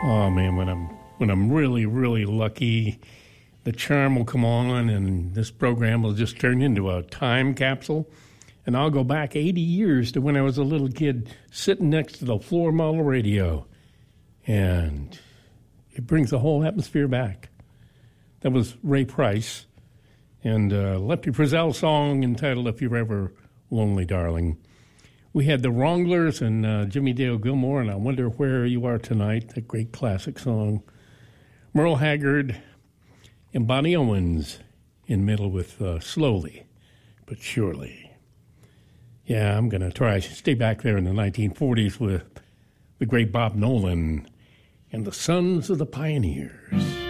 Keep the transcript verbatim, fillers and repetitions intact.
Oh man, when I'm when I'm really really lucky, the charm will come on, and this program will just turn into a time capsule, and I'll go back eighty years to when I was a little kid sitting next to the floor model radio, and it brings the whole atmosphere back. That was Ray Price, and uh, Lefty Frizzell's song entitled "If You're Ever Lonely, Darling." We had the Wranglers and uh, Jimmy Dale Gilmore, and I Wonder Where You Are Tonight, that great classic song. Merle Haggard and Bonnie Owens in middle with uh, Slowly But Surely. Yeah, I'm going to try to stay back there in the nineteen forties with the great Bob Nolan and the Sons of the Pioneers.